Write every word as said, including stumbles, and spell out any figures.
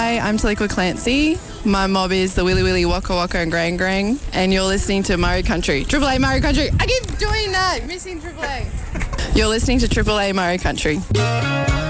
Hi, I'm Taliqua Clancy. My mob is the Willy Willy, Waka Waka and Grang Grang, and you're listening to Murray Country. Triple A Murray Country. I keep doing that. Missing Triple A. You're listening to Triple A Murray Country.